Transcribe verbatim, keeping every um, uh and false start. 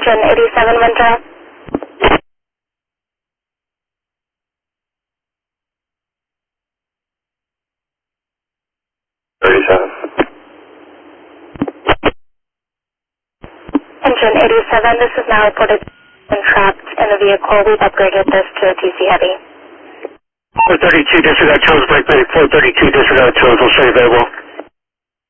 Engine eighty-seven, Ventura. thirty-seven. Engine eighty-seven, this is now reported and trapped in the vehicle. We've upgraded this to a T C Heavy. four thirty-two, disregard Charles, break ready. four thirty-two, disregard Charles, will stay available.